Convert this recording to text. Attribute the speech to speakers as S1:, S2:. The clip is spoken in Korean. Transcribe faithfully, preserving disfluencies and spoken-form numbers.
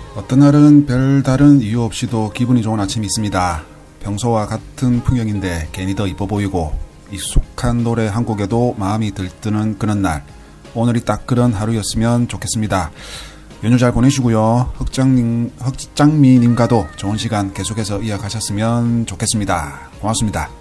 S1: 어떤 날은 별다른 이유 없이도 기분이 좋은 아침이 있습니다. 평소와 같은 풍경인데 괜히 더 이뻐 보이고 익숙한 노래 한 곡에도 마음이 들뜨는 그런 날. 오늘이 딱 그런 하루였으면 좋겠습니다. 연휴 잘 보내시고요. 흑장님, 흑장미님과도 좋은 시간 계속해서 이어가셨으면 좋겠습니다. 고맙습니다.